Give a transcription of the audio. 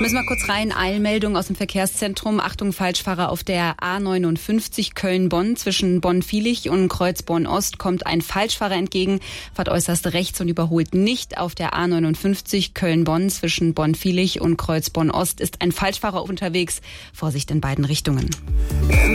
Müssen wir kurz rein. Eilmeldung aus dem Verkehrszentrum. Achtung, Falschfahrer auf der A59 Köln-Bonn. Zwischen Bonn-Vilich und Kreuzborn-Ost kommt ein Falschfahrer entgegen. Fahrt äußerst rechts und überholt nicht. Auf der A59 Köln-Bonn zwischen Bonn-Vilich und Kreuzborn-Ost ist ein Falschfahrer unterwegs. Vorsicht in beiden Richtungen.